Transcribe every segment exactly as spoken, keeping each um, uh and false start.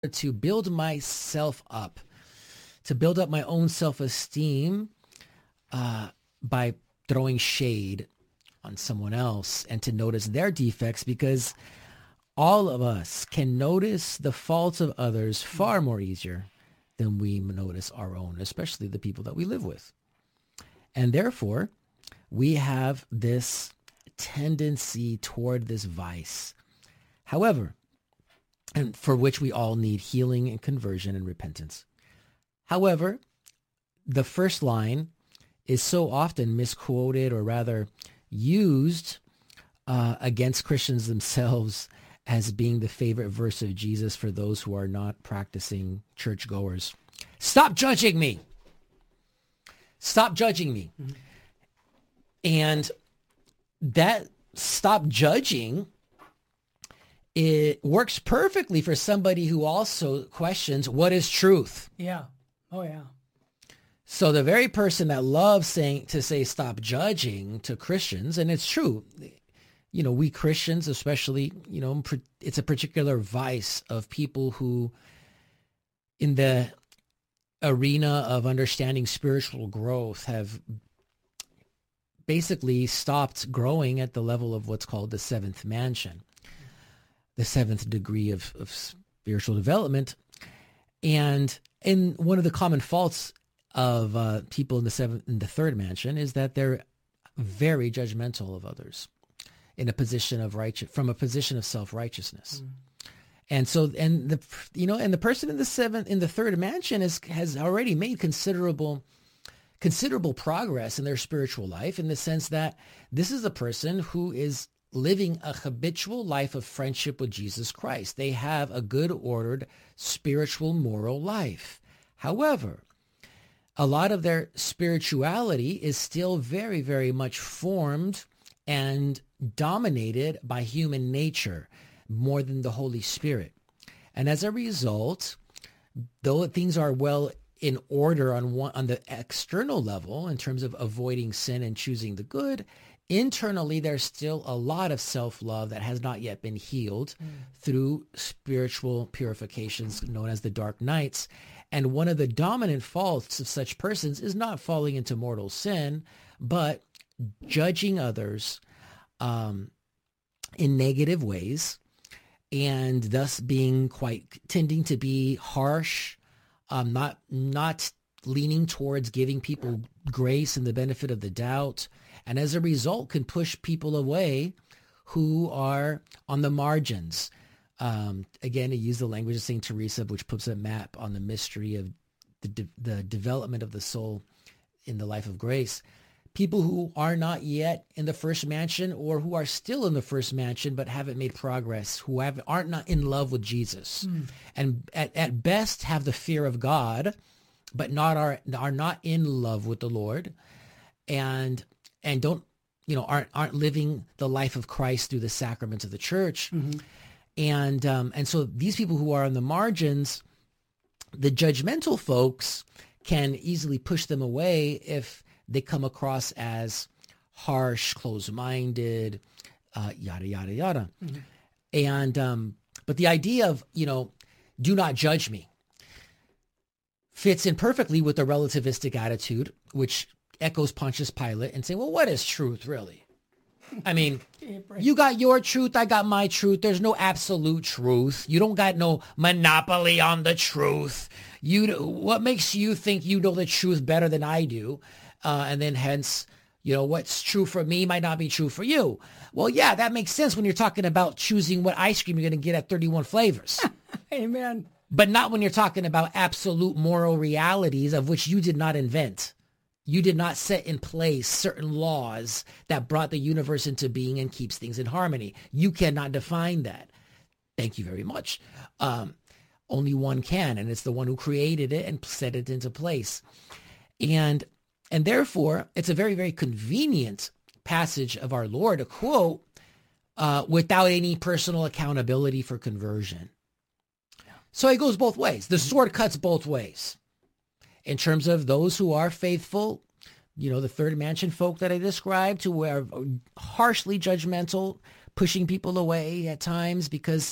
to build myself up, to build up my own self-esteem uh, by throwing shade on someone else and to notice their defects, because all of us can notice the faults of others far more easier than we notice our own, especially the people that we live with. And therefore, we have this tendency toward this vice. However, and for which we all need healing and conversion and repentance. However, the first line is so often misquoted, or rather used uh, against Christians themselves as being the favorite verse of Jesus for those who are not practicing churchgoers. Stop judging me. Stop judging me. Mm-hmm. And that stop judging, it works perfectly for somebody who also questions what is truth. Yeah. Oh, yeah. So the very person that loves saying to say stop judging to Christians, and it's true, you know, we Christians especially, you know, it's a particular vice of people who in the arena of understanding spiritual growth have basically stopped growing at the level of what's called the seventh mansion, the seventh degree of, of spiritual development. And and one of the common faults of uh, people in the seventh, in the third mansion is that they're very judgmental of others in a position of righteous, from a position of self-righteousness. Mm. And so, and the, you know, and the person in the seventh, in the third mansion is, has already made considerable, considerable progress in their spiritual life, in the sense that this is a person who is living a habitual life of friendship with Jesus Christ. They have a good ordered spiritual moral life. However, a lot of their spirituality is still very, very much formed and dominated by human nature more than the Holy Spirit. And as a result, though things are well in order on one, on the external level in terms of avoiding sin and choosing the good, internally there's still a lot of self-love that has not yet been healed mm. through spiritual purifications known as the dark nights. And one of the dominant faults of such persons is not falling into mortal sin, but judging others um, in negative ways, and thus being quite, tending to be harsh, um, not not leaning towards giving people grace and the benefit of the doubt, and as a result can push people away who are on the margins. Um, again, to use the language of Saint Teresa, which puts a map on the mystery of the, de- the development of the soul in the life of grace. People who are not yet in the first mansion, or who are still in the first mansion but haven't made progress, who have, aren't not in love with Jesus, mm. and at, at best have the fear of God, but not are are not in love with the Lord, and and don't you know aren't aren't living the life of Christ through the sacraments of the church. Mm-hmm. And um, and so these people who are on the margins, the judgmental folks can easily push them away if they come across as harsh, closed-minded, uh, yada, yada, yada. Mm-hmm. And um, but the idea of, you know, do not judge me fits in perfectly with the relativistic attitude, which echoes Pontius Pilate and saying, well, what is truth really? I mean, you got your truth, I got my truth. There's no absolute truth. You don't got no monopoly on the truth. You, what makes you think you know the truth better than I do? Uh, and then hence, you know, what's true for me might not be true for you. Well, yeah, that makes sense when you're talking about choosing what ice cream you're going to get at thirty-one flavors. Amen. But not when you're talking about absolute moral realities of which you did not invent. You did not set in place certain laws that brought the universe into being and keeps things in harmony. You cannot define that. Thank you very much. Um, only one can, and it's the one who created it and set it into place. And and therefore, it's a very, very convenient passage of our Lord to quote uh, without any personal accountability for conversion. So it goes both ways. The sword cuts both ways. In terms of those who are faithful, you know, the third mansion folk that I described, who are harshly judgmental, pushing people away at times because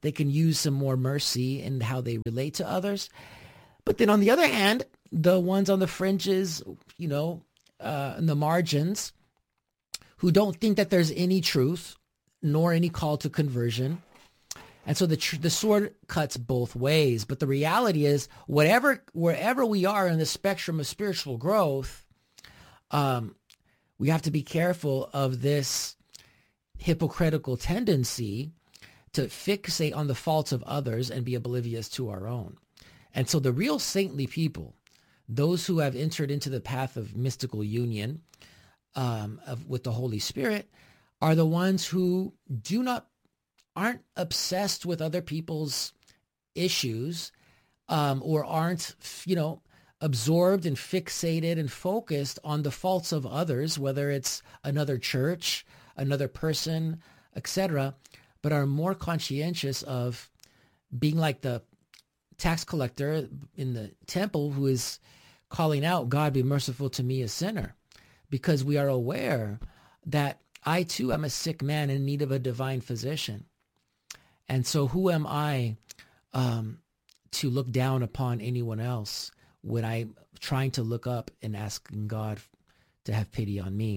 They can use some more mercy in how they relate to others. But then on the other hand, the ones on the fringes, you know, uh, in the margins, who don't think that there's any truth nor any call to conversion. And so the tr- the sword cuts both ways. But the reality is, whatever wherever we are in the spectrum of spiritual growth, um, we have to be careful of this hypocritical tendency to fixate on the faults of others and be oblivious to our own. And so the real saintly people, those who have entered into the path of mystical union um, of, with the Holy Spirit, are the ones who do not, aren't obsessed with other people's issues um, or aren't, you know, absorbed and fixated and focused on the faults of others, whether it's another church, another person, et cetera, but are more conscientious of being like the tax collector in the temple who is calling out, God, be merciful to me, a sinner, because we are aware that I too am a sick man in need of a divine physician. And so who am I um, to look down upon anyone else when I'm trying to look up and asking God to have pity on me?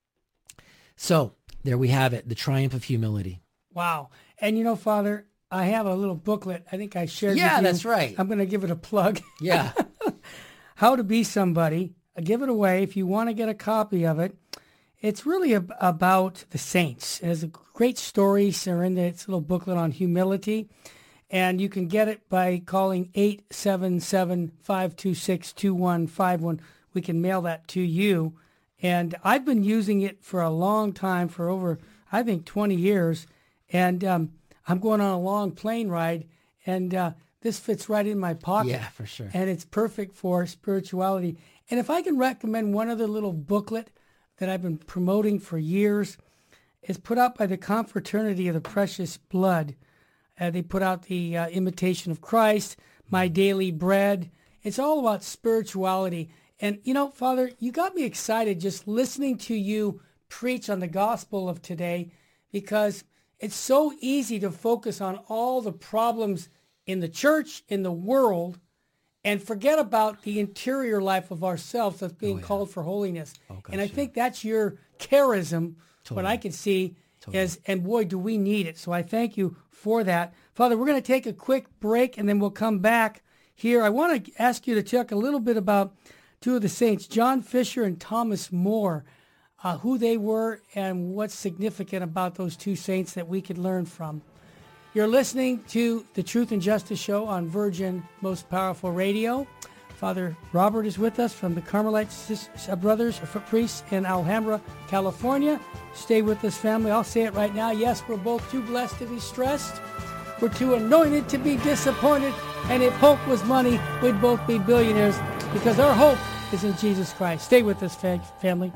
So there we have it, the triumph of humility. Wow. And you know, Father, I have a little booklet I think I shared Yeah, with you. that's right. I'm going to give it a plug. Yeah. How to Be Somebody. I give it away if you want to get a copy of it. It's really ab- about the saints. There's a great stories are in its little booklet on humility. And you can get it by calling eight seven seven, five two six, two one five one. We can mail that to you. And I've been using it for a long time, for over, I think, twenty years. And um, I'm going on a long plane ride, and uh, this fits right in my pocket. Yeah, for sure. And it's perfect for spirituality. And if I can recommend one other little booklet that I've been promoting for years, it's put out by the Confraternity of the Precious Blood. Uh, they put out the uh, Imitation of Christ, My Daily Bread. It's all about spirituality. And, you know, Father, you got me excited just listening to you preach on the gospel of today, because it's so easy to focus on all the problems in the church, in the world, and forget about the interior life of ourselves that's being oh, yeah. called for holiness. Oh, gosh, and I yeah. think that's your charism, totally. What I can see totally. is, and boy, do we need it. So I thank you for that. Father, we're going to take a quick break, and then we'll come back here. I want to ask you to talk a little bit about two of the saints, John Fisher and Thomas More, uh, who they were and what's significant about those two saints that we could learn from. You're listening to the Truth and Justice Show on Virgin Most Powerful Radio. Father Robert is with us from the Carmelite Brothers or Priests in Alhambra, California. Stay with us, family. I'll say it right now. Yes, we're both too blessed to be stressed. We're too anointed to be disappointed. And if hope was money, we'd both be billionaires, because our hope is in Jesus Christ. Stay with us, family.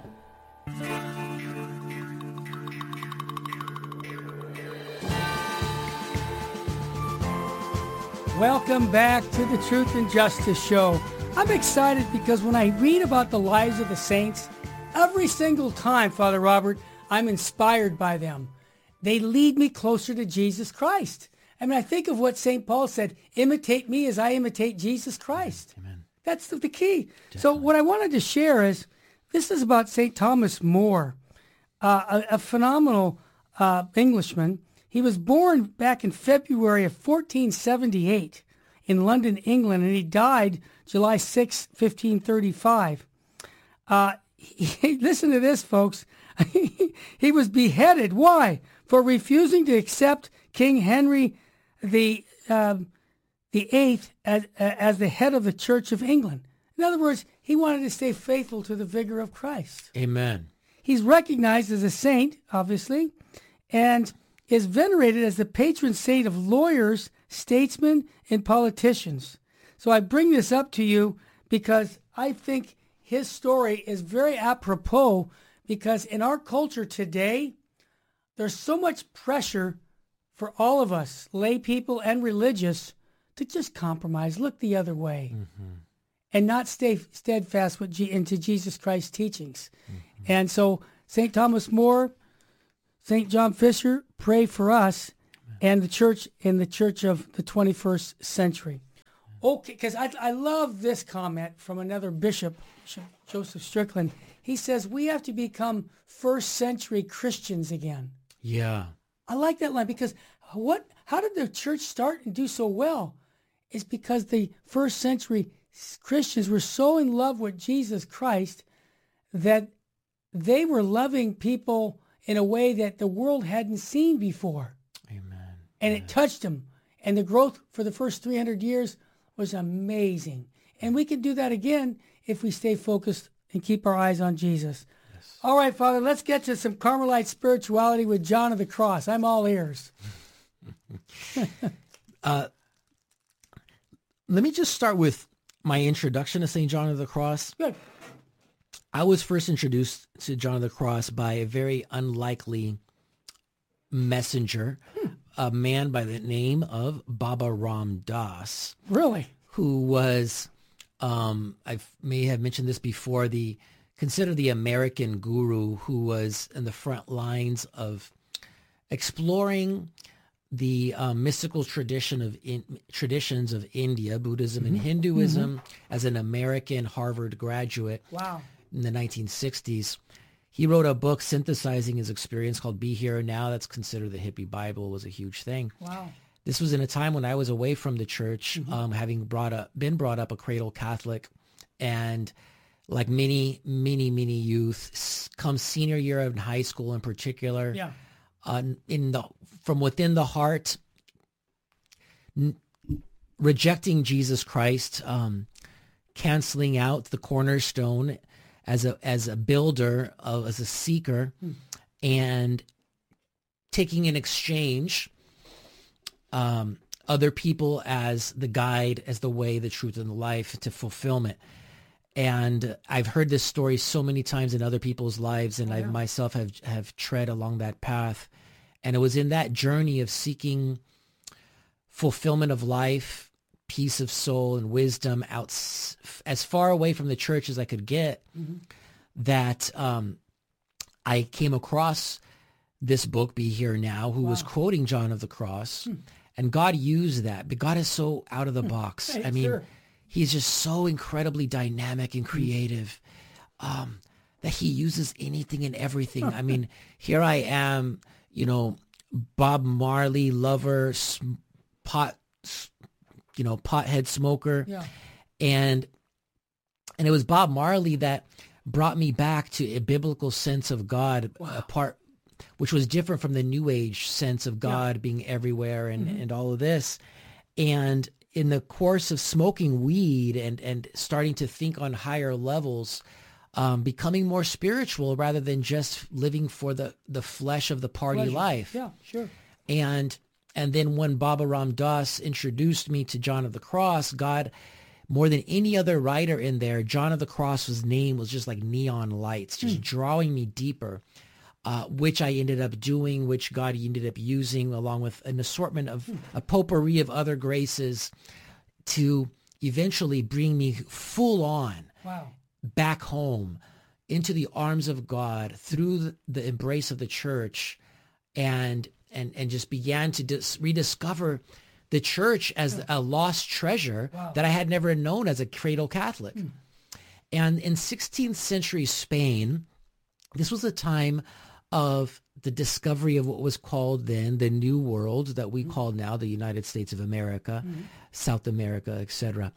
Welcome back to the Truth and Justice Show. I'm excited because when I read about the lives of the saints, every single time, Father Robert, I'm inspired by them. They lead me closer to Jesus Christ. I mean, I think of what Saint Paul said, imitate me as I imitate Jesus Christ. Amen. That's the, the key. Definitely. So what I wanted to share is, this is about Saint Thomas More, uh, a, a phenomenal uh, Englishman. He was born back in February of fourteen seventy-eight in London, England, and he died July sixth, fifteen thirty-five. Uh, he, listen to this, folks. He was beheaded. Why? For refusing to accept King Henry the um, the eighth as as the head of the Church of England. In other words, he wanted to stay faithful to the vigor of Christ. Amen. He's recognized as a saint, obviously, and is venerated as the patron saint of lawyers, statesmen, and politicians. So I bring this up to you because I think his story is very apropos, because in our culture today, there's so much pressure for all of us, lay people and religious, to just compromise, look the other way, mm-hmm. and not stay steadfast with G- into Jesus Christ's teachings. Mm-hmm. And so Saint Thomas More, Saint John Fisher, pray for us. and the church in the church of the twenty-first century. Okay, because I, I love this comment from another bishop, Bishop Joseph Strickland. He says, we have to become first century Christians again. Yeah. I like that line because what? How did the church start and do so well? It's because the first century Christians were so in love with Jesus Christ that they were loving people in a way that the world hadn't seen before. Amen. And Amen. it touched them. And the growth for the first three hundred years was amazing. And we can do that again if we stay focused and keep our eyes on Jesus. Yes. All right, Father, let's get to some Carmelite spirituality with John of the Cross. I'm all ears. uh, let me just start with my introduction to Saint John of the Cross. Good. I was first introduced to John of the Cross by a very unlikely messenger, hmm. a man by the name of Baba Ram Das. Really? Who was, um, I may have mentioned this before, the considered the American guru who was in the front lines of exploring the uh, mystical tradition of in, traditions of India, Buddhism mm-hmm. and Hinduism, mm-hmm. as an American Harvard graduate. Wow. In the nineteen sixties. He wrote a book synthesizing his experience called Be Here Now. That's considered the hippie Bible. It was a huge thing. Wow. This was in a time when I was away from the church, mm-hmm. um, having brought up, been brought up a cradle Catholic. And like many, many, many youth, come senior year in high school in particular, yeah. uh, in the from within the heart, n- rejecting Jesus Christ, um, canceling out the cornerstone as a as a builder, of, as a seeker, hmm. and taking in exchange um, other people as the guide, as the way, the truth, and the life to fulfillment. And I've heard this story so many times in other people's lives, and oh, yeah. I myself have, have tread along that path. And it was in that journey of seeking fulfillment of life, peace of soul, and wisdom out as far away from the church as I could get, mm-hmm. that um, I came across this book, Be Here Now, who wow. was quoting John of the Cross. Hmm. And God used that. But God is so out of the box. Hey, I mean, sure. he's just so incredibly dynamic and creative um, that he uses anything and everything. I mean, here I am, you know, Bob Marley lover, pot, you know, pothead smoker. Yeah. And and it was Bob Marley that brought me back to a biblical sense of God, wow. a part, which was different from the New Age sense of God yeah. being everywhere and, mm-hmm. and all of this. And in the course of smoking weed and, and starting to think on higher levels, um, becoming more spiritual rather than just living for the, the flesh of the party Pleasure. life. Yeah, sure. And and then when Baba Ram Das introduced me to John of the Cross, God, more than any other writer in there, John of the Cross's name was just like neon lights, just mm. drawing me deeper, uh, which I ended up doing, which God ended up using along with an assortment of mm. a potpourri of other graces to eventually bring me full on wow. back home into the arms of God through the, the embrace of the church, and and and just began to dis- rediscover the church as a lost treasure wow. that I had never known as a cradle Catholic. Hmm. And in sixteenth century Spain, this was a time of the discovery of what was called then the New World, that we mm-hmm. call now the United States of America, mm-hmm. South America, et cetera.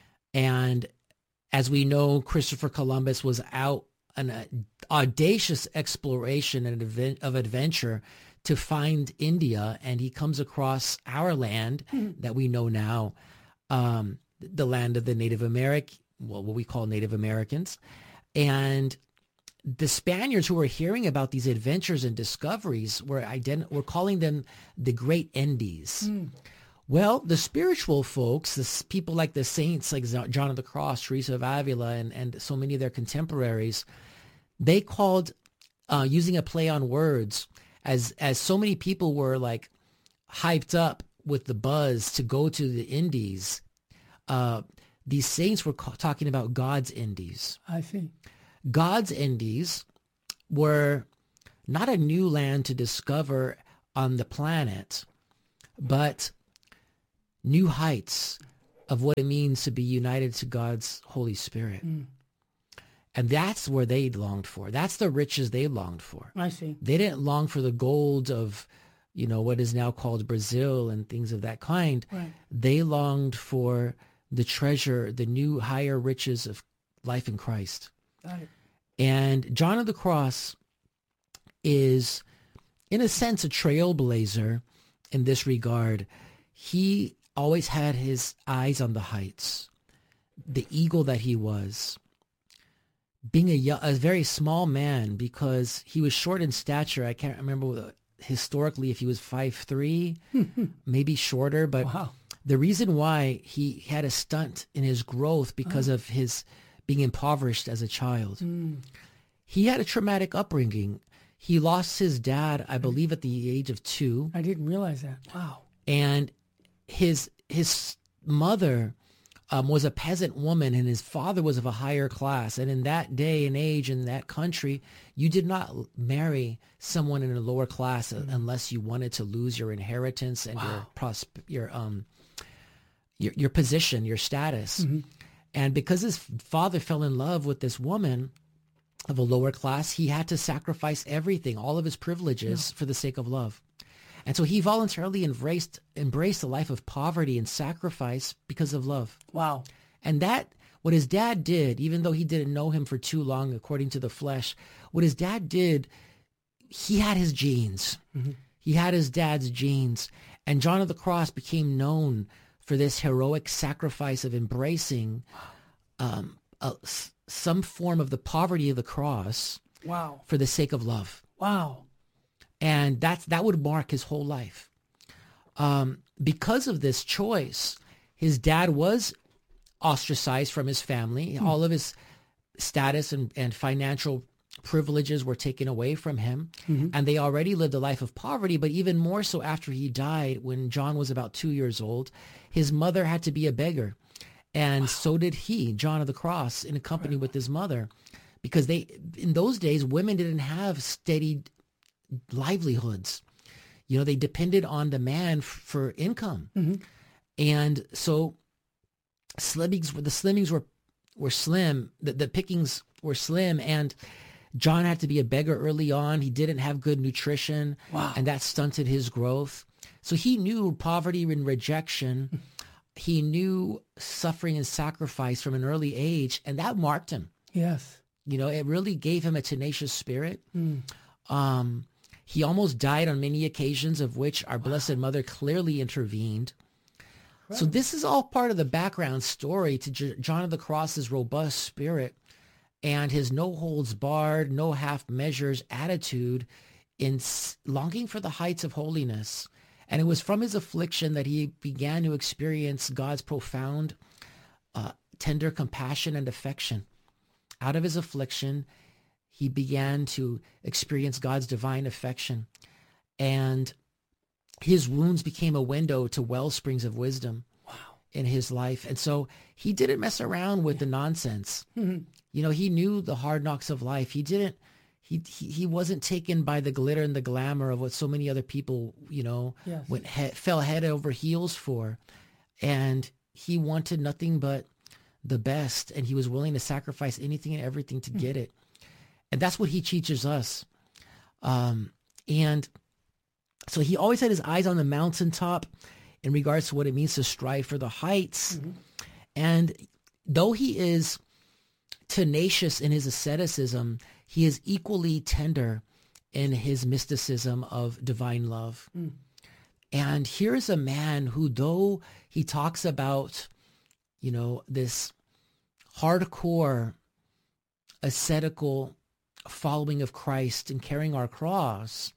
And as we know, Christopher Columbus was out on an audacious exploration and advent- of adventure to find India, and he comes across our land mm-hmm. that we know now, um, the land of the Native American, well, what we call Native Americans. And the Spaniards who were hearing about these adventures and discoveries were ident- were calling them the Great Indies. Mm. Well, the spiritual folks, the people like the saints, like John of the Cross, Teresa of Avila, and, and so many of their contemporaries, they called, uh, using a play on words, as as so many people were like hyped up with the buzz to go to the Indies, uh, these saints were ca- talking about God's Indies. I see. God's Indies were not a new land to discover on the planet, but new heights of what it means to be united to God's Holy Spirit. Mm. And that's where they longed for. That's the riches they longed for. I see. They didn't long for the gold of, you know, what is now called Brazil and things of that kind. Right. They longed for the treasure, the new higher riches of life in Christ. Got it. And John of the Cross is, in a sense, a trailblazer in this regard. He always had his eyes on the heights, the eagle that he was, being a, yo- a very small man because he was short in stature. I can't remember historically if he was five three, maybe shorter, but Wow. the reason why he had a stunt in his growth because Oh. of his being impoverished as a child. Mm. He had a traumatic upbringing. He lost his dad, I believe, at the age of two. I didn't realize that. Wow. And his his mother um, was a peasant woman, and his father was of a higher class. And in that day and age, in that country, you did not marry someone in a lower class mm-hmm. unless you wanted to lose your inheritance and wow. your prosp- your um your your position, your status. Mm-hmm. And because his father fell in love with this woman of a lower class, he had to sacrifice everything, all of his privileges, yeah. for the sake of love. And so he voluntarily embraced embraced a life of poverty and sacrifice because of love. Wow. And that, what his dad did, even though he didn't know him for too long, according to the flesh, what his dad did, he had his genes. Mm-hmm. He had his dad's genes. And John of the Cross became known for this heroic sacrifice of embracing um, a, some form of the poverty of the cross. Wow. For the sake of love. Wow. And that's, that would mark his whole life. Um, because of this choice, his dad was ostracized from his family. Hmm. All of his status and, and financial privileges were taken away from him. Mm-hmm. And they already lived a life of poverty, but even more so after he died, when John was about two years old, his mother had to be a beggar. And wow. so did he, John of the Cross, in company right. with his mother, because they, in those days, women didn't have steady livelihoods. You know, they depended on the man f- for income. Mm-hmm. And so slimmings, the slimmings were, were slim, the, the pickings were slim, and John had to be a beggar early on. He didn't have good nutrition, wow. and that stunted his growth. So he knew poverty and rejection. He knew suffering and sacrifice from an early age, and that marked him. Yes. You know, it really gave him a tenacious spirit. Mm. Um, he almost died on many occasions, of which our Blessed wow. Mother clearly intervened. Right. So this is all part of the background story to J- John of the Cross's robust spirit and his no holds barred, no half measures attitude in s- longing for the heights of holiness. And it was from his affliction that he began to experience God's profound, uh, tender compassion and affection. Out of his affliction, he began to experience God's divine affection. And his wounds became a window to well springs of wisdom wow. in his life. And so he didn't mess around with the nonsense. Mm-hmm. You know, he knew the hard knocks of life. He didn't, he, he he wasn't taken by the glitter and the glamour of what so many other people, you know, yes. went he- fell head over heels for. And he wanted nothing but the best. And he was willing to sacrifice anything and everything to mm-hmm. get it. And that's what he teaches us. Um, and so he always had his eyes on the mountaintop in regards to what it means to strive for the heights. Mm-hmm. And though he is tenacious in his asceticism, he is equally tender in his mysticism of divine love. Mm. And here's a man who, though he talks about, you know, this hardcore ascetical following of Christ and carrying our cross,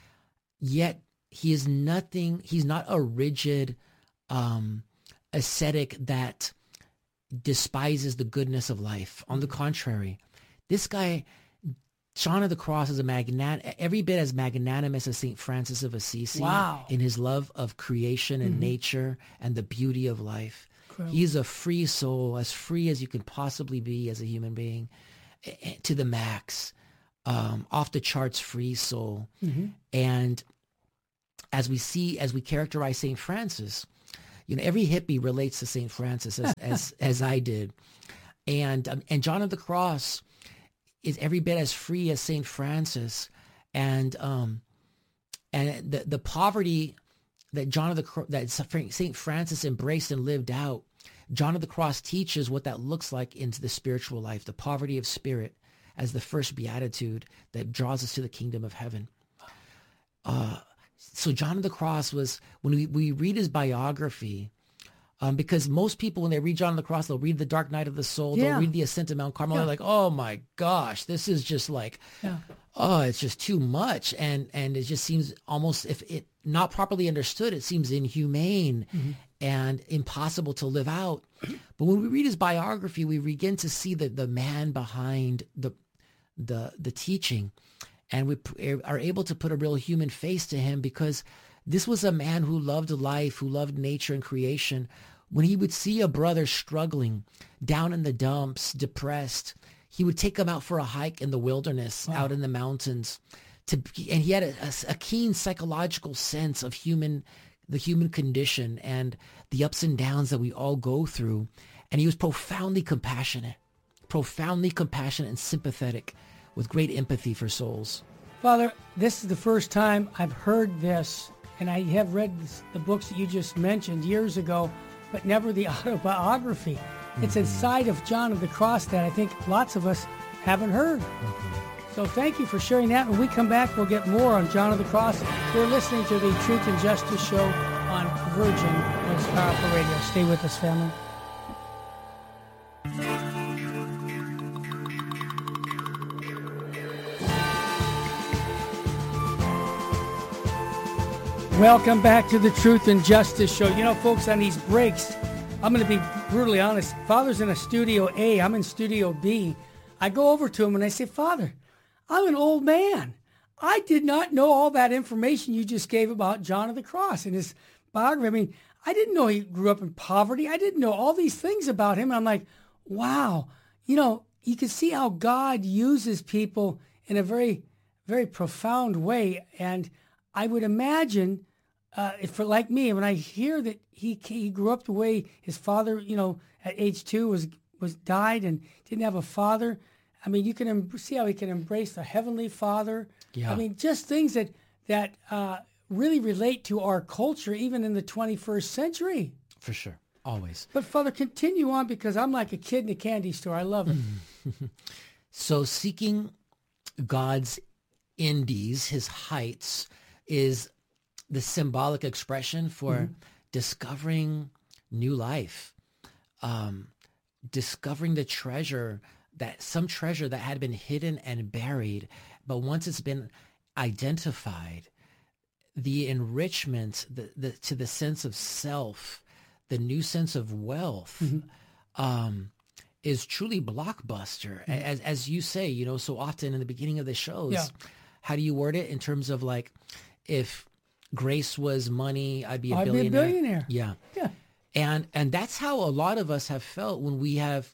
yet he is nothing, he's not a rigid um, ascetic that despises the goodness of life. On the contrary, this guy, John of the Cross, is a magnan- every bit as magnanimous as Saint Francis of Assisi wow. in his love of creation and mm-hmm. nature and the beauty of life. Incredible. He's a free soul, as free as you can possibly be as a human being, to the max, um, off the charts free soul. Mm-hmm. And as we see, as we characterize Saint Francis, you know, every hippie relates to Saint Francis as, as, as I did. And, um, and John of the Cross is every bit as free as Saint Francis. And, um, and the, the poverty that John of the Cro- that Saint Francis embraced and lived out, John of the Cross teaches what that looks like into the spiritual life, the poverty of spirit as the first beatitude that draws us to the kingdom of heaven. Uh, so John of the Cross was, when we, we read his biography, um, because most people, when they read John of the Cross, they'll read The Dark Night of the Soul, Yeah. they'll read The Ascent of Mount Carmel, Yeah. they're like, oh my gosh, this is just like, Yeah. oh, it's just too much. And, and it just seems almost, if it not properly understood, it seems inhumane mm-hmm. and impossible to live out. But when we read his biography, we begin to see the, the man behind the, the, the teaching. And we are able to put a real human face to him, because this was a man who loved life, who loved nature and creation. When he would see a brother struggling down in the dumps, depressed, he would take him out for a hike in the wilderness, wow. out in the mountains. To, and he had a, a, a keen psychological sense of human, the human condition and the ups and downs that we all go through. And he was profoundly compassionate, profoundly compassionate and sympathetic, with great empathy for souls. Father, this is the first time I've heard this, and I have read this, the books that you just mentioned years ago, but never the autobiography. Mm-hmm. It's inside of John of the Cross that I think lots of us haven't heard. Mm-hmm. So thank you for sharing that. When we come back, we'll get more on John of the Cross. You're listening to the Truth and Justice Show on Virgin Most Powerful Radio. Stay with us, family. Welcome back to the Truth and Justice Show. You know, folks, on these breaks, I'm going to be brutally honest. Father's in a Studio A. I'm in Studio B. I go over to him and I say, Father, I'm an old man. I did not know all that information you just gave about John of the Cross and his biography. I mean, I didn't know he grew up in poverty. I didn't know all these things about him. And I'm like, wow. You know, you can see how God uses people in a very, very profound way. And I would imagine, uh, if for like me, when I hear that he he grew up the way his father, you know, at age two was was died and didn't have a father. I mean, you can em- see how he can embrace the Heavenly Father. Yeah. I mean, just things that that uh, really relate to our culture, even in the twenty-first century. For sure, always. But Father, continue on, because I'm like a kid in a candy store. I love it. So seeking God's indies, his heights, is the symbolic expression for mm-hmm. discovering new life, um, discovering the treasure, that some treasure that had been hidden and buried, but once it's been identified, the enrichment the, the, to the sense of self, the new sense of wealth, mm-hmm. um, is truly blockbuster. Mm-hmm. As as you say, you know, so often in the beginning of the shows, yeah. how do you word it in terms of like, if grace was money, I'd be a I'd billionaire. be a billionaire. Yeah. Yeah. And and that's how a lot of us have felt when we have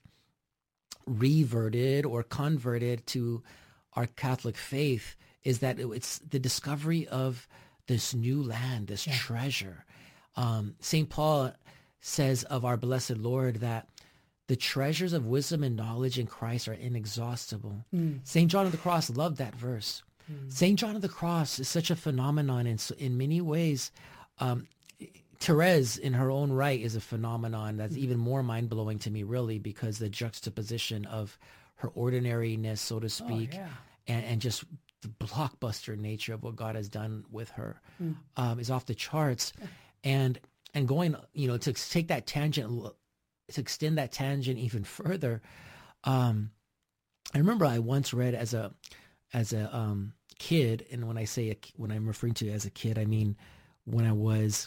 reverted or converted to our Catholic faith, is that it's the discovery of this new land, this yeah. treasure. Um, Saint Paul says of our blessed Lord that the treasures of wisdom and knowledge in Christ are inexhaustible. Mm. Saint John of the Cross loved that verse. Mm. Saint John of the Cross is such a phenomenon in, in many ways. Um, Therese, in her own right, is a phenomenon that's even more mind-blowing to me, really, because the juxtaposition of her ordinariness, so to speak, oh, yeah. and, and just the blockbuster nature of what God has done with her mm. um, is off the charts. And and going, you know, to take that tangent, to extend that tangent even further, um, I remember I once read as a as a um, kid, and when I say a, when I'm referring to as a kid, I mean when I was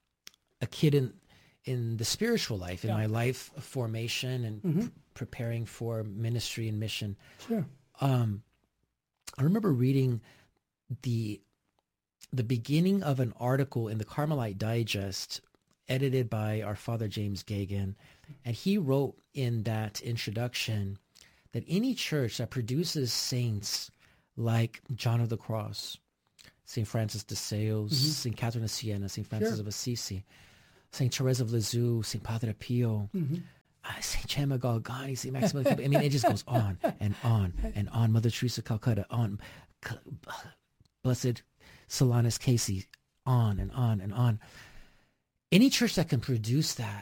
a kid in in the spiritual life, in yeah. my life formation and mm-hmm. pr- preparing for ministry and mission. Sure. Um, I remember reading the the beginning of an article in the Carmelite Digest, edited by our Father James Gagan, and he wrote in that introduction that any church that produces saints like John of the Cross, Saint Francis de Sales, Mhm. Saint Catherine of Siena, Saint Francis Sure. of Assisi, Saint Therese of Lisieux, Saint Padre Pio, Mhm. uh, Saint Gemma Galgani, Saint Maximilian Kolbe. I mean, it just goes on and on and on. Mother Teresa of Calcutta, on. C- Blessed Solanus Casey, on and on and on. Any church that can produce that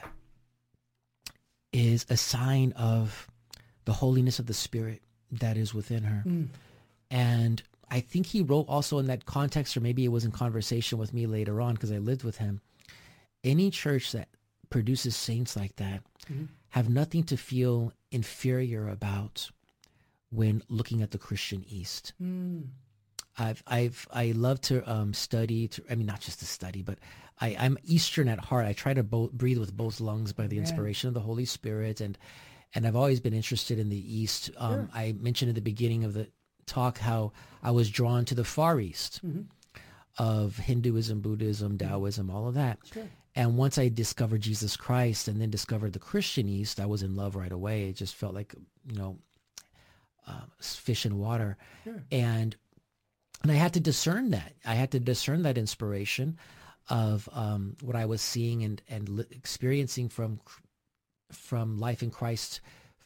is a sign of the holiness of the Spirit that is within her. Mm. And I think he wrote also in that context, or maybe it was in conversation with me later on because I lived with him. Any church that produces saints like that Mhm. have nothing to feel inferior about when looking at the Christian East. Mm. I've I've I love to um, study. To, I mean, not just to study, but I, I'm Eastern at heart. I try to bo- breathe with both lungs by the Amen. inspiration of the Holy Spirit, and and I've always been interested in the East. Um, Sure. I mentioned at the beginning of the talk how I was drawn to the Far East Mhm. of Hinduism, Buddhism, Taoism, all of that. Sure. And once I discovered Jesus Christ, and then discovered the Christian East, I was in love right away. It just felt like, you know, uh, fish in water, Sure. and and I had to discern that. I had to discern that inspiration of um, what I was seeing and and li- experiencing from from life in Christ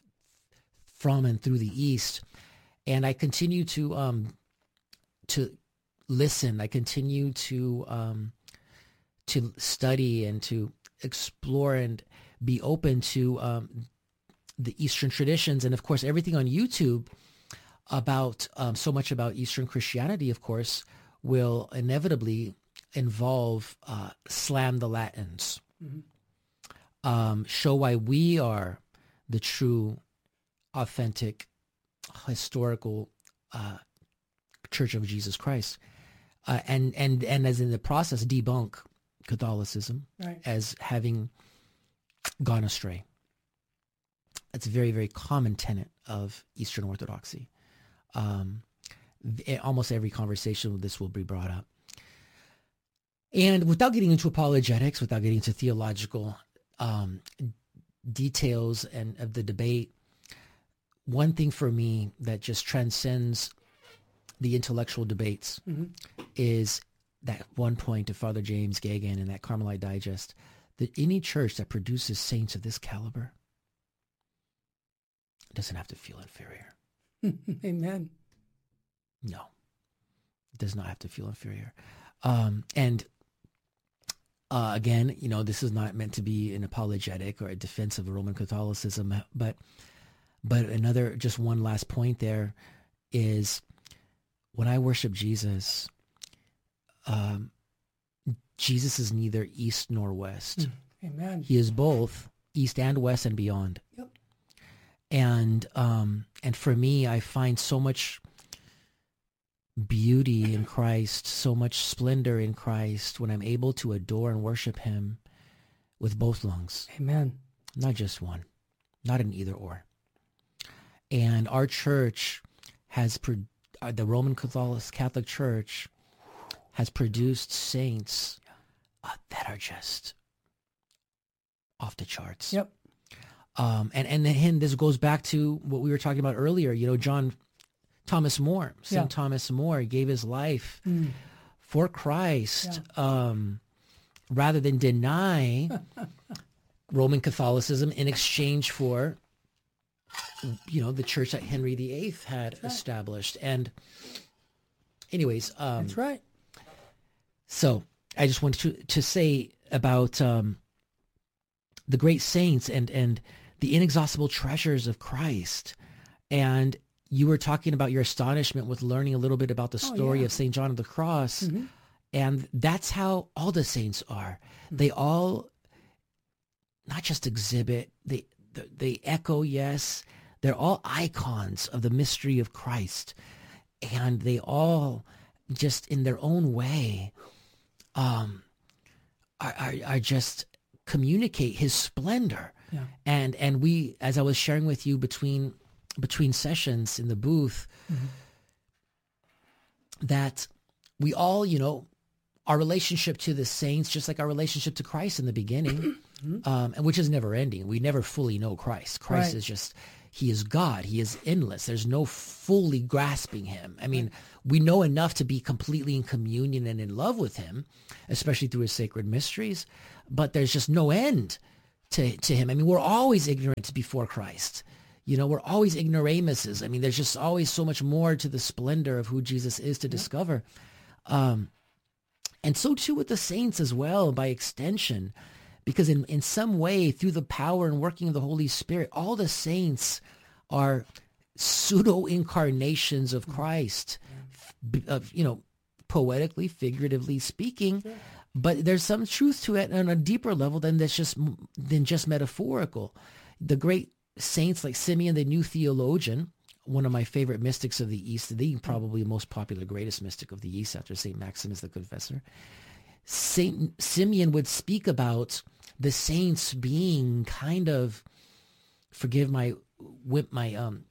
from and through the East. And I continue to um, to listen. I continue to um, to study and to explore and be open to um, the Eastern traditions, and of course, everything on YouTube about um, so much about Eastern Christianity, of course, will inevitably involve uh, slam the Latins, Mhm. um, show why we are the true, authentic, historical uh, Church of Jesus Christ, uh, and and and as in the process debunk Catholicism Right. as having gone astray. It's a very very common tenet of Eastern Orthodoxy. Um, th- almost every conversation with this will be brought up. And without getting into apologetics, without getting into theological um, details and of the debate, one thing for me that just transcends the intellectual debates Mhm. is that one point of Father James Gagan in that Carmelite Digest, that any church that produces saints of this caliber doesn't have to feel inferior. Amen. No, it does not have to feel inferior. Um, and uh, again, you know, this is not meant to be an apologetic or a defense of Roman Catholicism, but but another, just one last point there is when I worship Jesus, um, Jesus is neither east nor west. Amen. He is both east and west and beyond. Yep. And um, and for me, I find so much beauty in Christ, so much splendor in Christ when I'm able to adore and worship him with both lungs, Amen. not just one, not an either or. And our church has, pro- uh, the Roman Catholic Catholic Church has produced saints uh, that are just off the charts. Yep. Um, and, and then this goes back to what we were talking about earlier. You know, John Thomas More, Saint Yeah. Thomas More gave his life Mm. for Christ, um, rather than deny Roman Catholicism in exchange for, you know, the church that Henry the Eighth had right. established. And anyways, um, That's right. so I just wanted to, to say about um, the great saints and, and the inexhaustible treasures of Christ. And you were talking about your astonishment with learning a little bit about the Oh, story yeah. of Saint John of the Cross. Mhm. And that's how all the saints are. Mm-hmm. They all not just exhibit, they, they echo, yes. They're all icons of the mystery of Christ. And they all just in their own way um, are, are, are just communicate his splendor. Yeah. And and we, as I was sharing with you between between sessions in the booth, Mm-hmm. that we all, you know, our relationship to the saints, just like our relationship to Christ in the beginning, um, and which is never ending. We never fully know Christ. Christ Right. is just, he is God. He is endless. There's no fully grasping him. I mean, we know enough to be completely in communion and in love with him, especially through his sacred mysteries, but there's just no end to, to him. I mean, we're always ignorant before Christ. You know, we're always ignoramuses. I mean, there's just always so much more to the splendor of who Jesus is to discover. Um, and so too with the saints as well, by extension, because in, in some way, through the power and working of the Holy Spirit, all the saints are pseudo-incarnations of Christ, yeah. of, you know, poetically, figuratively speaking. Yeah. But there's some truth to it on a deeper level than that's just than just metaphorical. The great saints like Simeon, the new theologian, one of my favorite mystics of the East, the probably most popular, greatest mystic of the East after Saint Maximus the Confessor, Saint Simeon would speak about the saints being kind of, forgive my my um,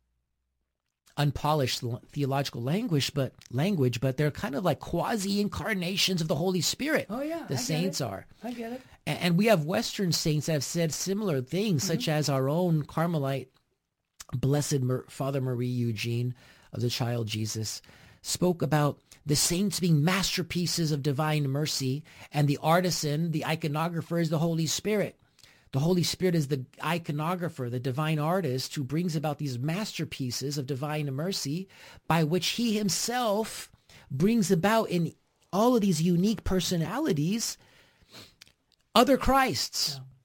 unpolished theological language, but language, but they're kind of like quasi-incarnations of the Holy Spirit. Oh yeah, the I saints get it. are. I get it. And, and we have Western saints that have said similar things, mm-hmm. such as our own Carmelite, Blessed Mer- Father Marie Eugene of the Child Jesus, spoke about the saints being masterpieces of divine mercy, and the artisan, the iconographer, is the Holy Spirit. The Holy Spirit is the iconographer, the divine artist who brings about these masterpieces of divine mercy by which he himself brings about in all of these unique personalities other Christs, yeah.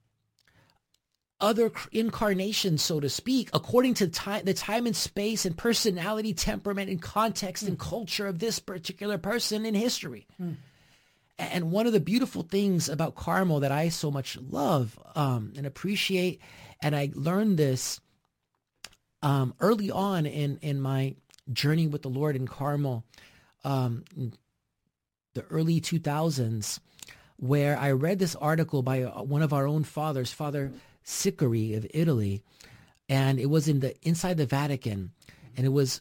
other incarnations, so to speak, according to time, the time and space and personality, temperament and context mm. and culture of this particular person in history. Mm. And one of the beautiful things about Carmel that I so much love um, and appreciate, and I learned this um, early on in, in my journey with the Lord in Carmel, um, in the early two thousands, where I read this article by one of our own fathers, Father Sicari of Italy, and it was in the inside the Vatican, and it was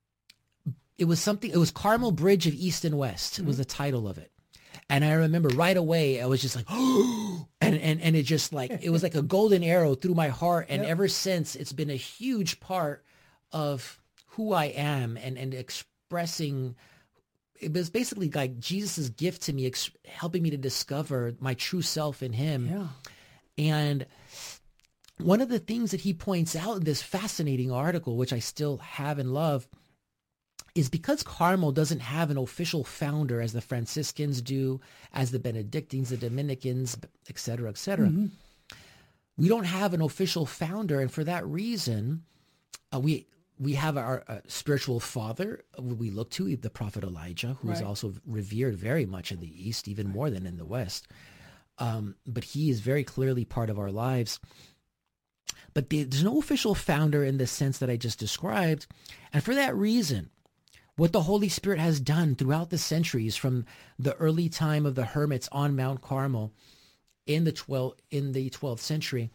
it was something. It was Carmel Bridge of East and West. Mm-hmm. Was the title of it. And I remember right away, I was just like, oh, and, and, and it just like, it was like a golden arrow through my heart. And yep. ever since, it's been a huge part of who I am and, and expressing, it was basically like Jesus' gift to me, ex- helping me to discover my true self in him. Yeah. And one of the things that he points out in this fascinating article, which I still have and love, is because Carmel doesn't have an official founder as the Franciscans do, as the Benedictines, the Dominicans, et cetera, et cetera. Mm-hmm. We don't have an official founder, and for that reason, uh, we we have our uh, spiritual father we look to, the prophet Elijah, who right. is also revered very much in the East, even right. more than in the West. Um, but he is very clearly part of our lives. But there's no official founder in the sense that I just described, and for that reason, what the Holy Spirit has done throughout the centuries, from the early time of the hermits on Mount Carmel in the twelfth in the twelfth century,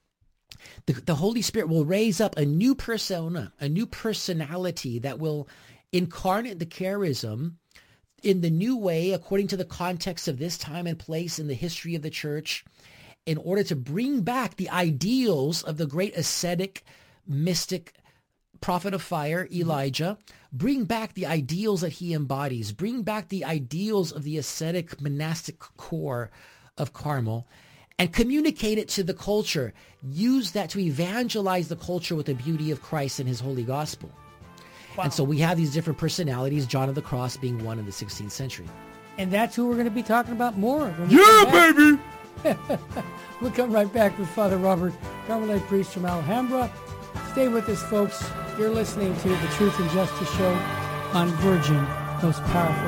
the, the Holy Spirit will raise up a new persona, a new personality that will incarnate the charism in the new way, according to the context of this time and place in the history of the church, in order to bring back the ideals of the great ascetic, mystic, prophet of fire, Elijah, bring back the ideals that he embodies, bring back the ideals of the ascetic monastic core of Carmel, and communicate it to the culture. Use that to evangelize the culture with the beauty of Christ and his holy gospel. Wow. And so we have these different personalities, John of the Cross being one in the sixteenth century. And that's who we're going to be talking about more. Yeah, baby! We'll come right back with Father Robert, Carmelite priest from Alhambra. Stay with us, folks. You're listening to the Truth and Justice Show on Virgin, most powerful